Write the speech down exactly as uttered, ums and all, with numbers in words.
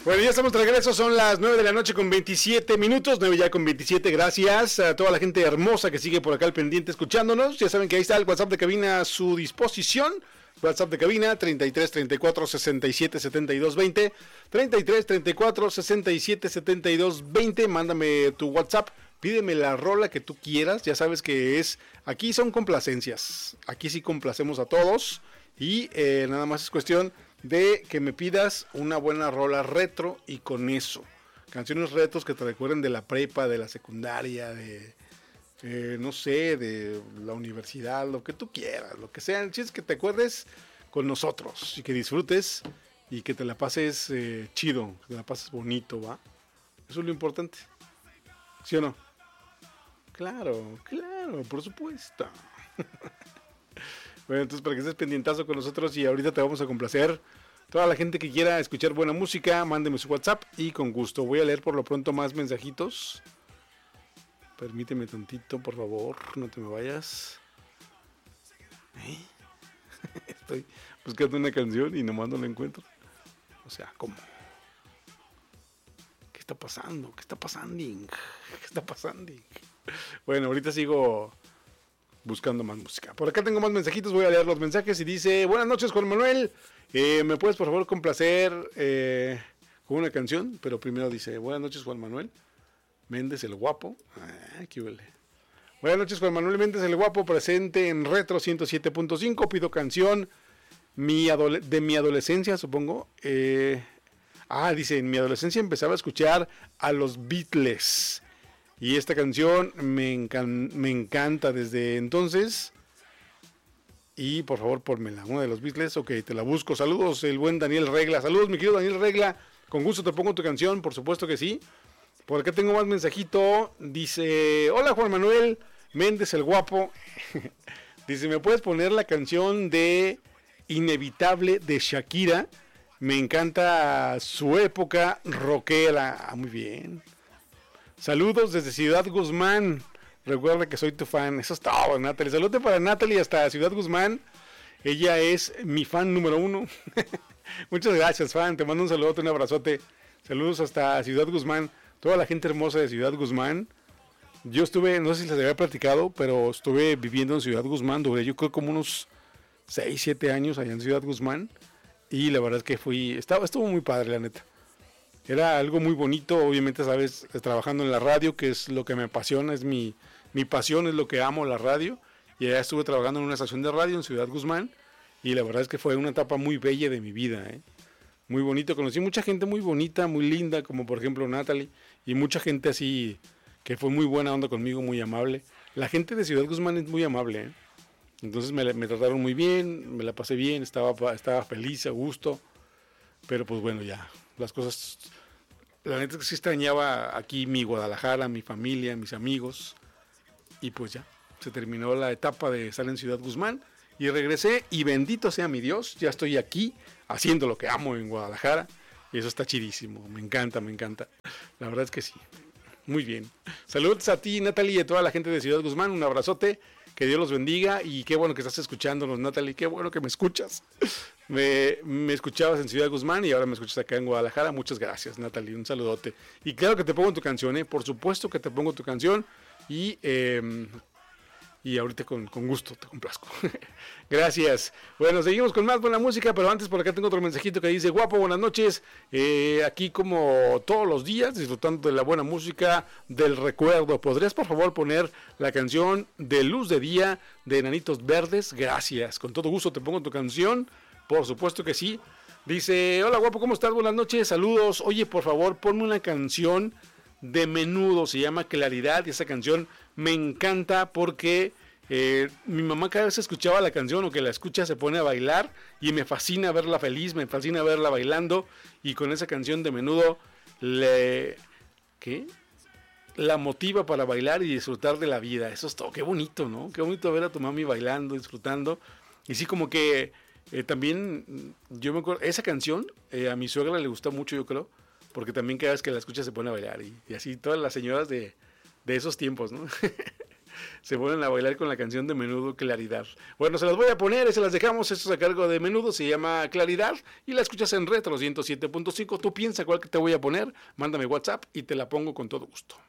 Bueno, ya estamos de regreso, son las nueve de la noche con veintisiete minutos, nueve ya con veintisiete, gracias a toda la gente hermosa que sigue por acá al pendiente escuchándonos, ya saben que ahí está el WhatsApp de cabina a su disposición, WhatsApp de cabina treinta y tres, treinta y cuatro, sesenta y siete, setenta y dos, veinte, treinta y tres, treinta y cuatro, sesenta y siete, setenta y dos, veinte, mándame tu WhatsApp, pídeme la rola que tú quieras, ya sabes que es, aquí son complacencias, aquí sí complacemos a todos y eh, nada más es cuestión de que me pidas una buena rola retro y con eso, canciones retros que te recuerden de la prepa, de la secundaria, de eh, no sé, de la universidad, lo que tú quieras, lo que sea, si es que te acuerdes con nosotros y que disfrutes y que te la pases eh, chido, que te la pases bonito, ¿va? Eso es lo importante, ¿sí o no? Claro, claro, por supuesto. Bueno, entonces para que estés pendientazo con nosotros y ahorita te vamos a complacer. Toda la gente que quiera escuchar buena música, mándeme su WhatsApp y con gusto. Voy a leer por lo pronto más mensajitos. Permíteme tantito, por favor, no te me vayas. ¿Eh? Estoy buscando una canción y nomás no la encuentro. O sea, ¿cómo? ¿Qué está pasando? ¿Qué está pasando? ¿Qué está pasando? Bueno, ahorita sigo buscando más música. Por acá tengo más mensajitos, voy a leer los mensajes y dice: buenas noches, Juan Manuel, eh, ¿me puedes por favor complacer eh, con una canción? Pero primero dice: buenas noches, Juan Manuel Méndez el Guapo. Ah, qué huele. Buenas noches, Juan Manuel Méndez el Guapo, presente en Retro ciento siete punto cinco, pido canción mi adole- de mi adolescencia, supongo. Eh, ah, dice: en mi adolescencia empezaba a escuchar a los Beatles. Y esta canción me, encan- me encanta desde entonces. Y por favor, ponmela, una de los Beatles. Ok, te la busco. Saludos, el buen Daniel Regla. Saludos, mi querido Daniel Regla. Con gusto te pongo tu canción, por supuesto que sí. Por acá tengo más mensajito. Dice: hola, Juan Manuel Méndez el Guapo. Dice: ¿me puedes poner la canción de Inevitable de Shakira? Me encanta su época rockera. Ah, muy bien. Saludos desde Ciudad Guzmán. Recuerda que soy tu fan. Eso es todo, Natalie. Saludos para Natalie hasta Ciudad Guzmán. Ella es mi fan número uno. Muchas gracias, fan. Te mando un saludote, un abrazote. Saludos hasta Ciudad Guzmán. Toda la gente hermosa de Ciudad Guzmán. Yo estuve, no sé si les había platicado, pero estuve viviendo en Ciudad Guzmán. Duré yo creo como unos seis, siete años allá en Ciudad Guzmán. Y la verdad es que fui, estaba, estuvo muy padre, la neta. Era algo muy bonito, obviamente, sabes, trabajando en la radio, que es lo que me apasiona, es mi, mi pasión, es lo que amo, la radio. Y allá estuve trabajando en una estación de radio en Ciudad Guzmán. Y la verdad es que fue una etapa muy bella de mi vida, ¿eh? Muy bonito, conocí mucha gente muy bonita, muy linda, como por ejemplo Natalie. Y mucha gente así, que fue muy buena onda conmigo, muy amable. La gente de Ciudad Guzmán es muy amable, ¿eh? Entonces me, me trataron muy bien, me la pasé bien, estaba, estaba feliz, a gusto. Pero pues bueno, ya, las cosas... La neta es que sí extrañaba aquí mi Guadalajara, mi familia, mis amigos. Y pues ya, se terminó la etapa de estar en Ciudad Guzmán. Y regresé y bendito sea mi Dios, ya estoy aquí haciendo lo que amo en Guadalajara. Y eso está chidísimo, me encanta, me encanta. La verdad es que sí, muy bien. Saludos a ti, Natalie, y a toda la gente de Ciudad Guzmán, un abrazote. Que Dios los bendiga y qué bueno que estás escuchándonos, Natalie, qué bueno que me escuchas. Me, me escuchabas en Ciudad Guzmán y ahora me escuchas acá en Guadalajara. Muchas gracias, Natalie, un saludote. Y claro que te pongo tu canción, ¿eh? Por supuesto que te pongo tu canción y, eh, y ahorita con, con gusto te complazco. Gracias. Bueno, seguimos con más buena música, pero antes por acá tengo otro mensajito que dice: guapo, buenas noches, eh, aquí como todos los días, disfrutando de la buena música del recuerdo. ¿Podrías por favor poner la canción de Luz de Día de Enanitos Verdes? Gracias, con todo gusto te pongo tu canción, por supuesto que sí. Dice: hola guapo, ¿cómo estás? Buenas noches, saludos. Oye, por favor, ponme una canción de Menudo, se llama Claridad, y esa canción me encanta porque... Eh, mi mamá cada vez escuchaba la canción o que la escucha se pone a bailar y me fascina verla feliz, me fascina verla bailando y con esa canción de Menudo le... ¿qué? La motiva para bailar y disfrutar de la vida. Eso es todo, qué bonito, ¿no? Qué bonito ver a tu mami bailando, disfrutando y sí como que eh, también yo me acuerdo, esa canción eh, a mi suegra le gustó mucho, yo creo, porque también cada vez que la escucha se pone a bailar y, y así todas las señoras de, de esos tiempos, ¿no? Se ponen a bailar con la canción de Menudo, Claridad. Bueno, se las voy a poner y se las dejamos. Esto es a cargo de Menudo, se llama Claridad y la escuchas en Retro ciento siete punto cinco. Tú piensa cuál que te voy a poner, mándame WhatsApp y te la pongo con todo gusto.